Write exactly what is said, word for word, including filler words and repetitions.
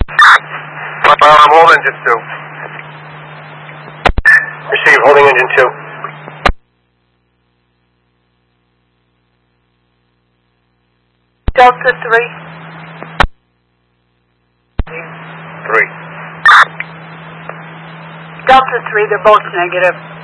Uh, I'm holding engine two. Receive, holding engine two. Delta three. Three. Delta three, they're both negative.